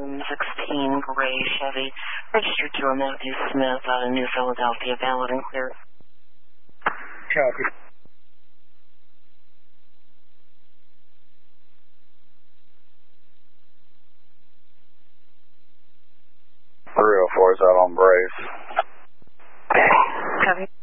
16 gray Chevy, registered to a Matthew Smith out of New Philadelphia, valid and clear. Copy. Is out on brace. Copy.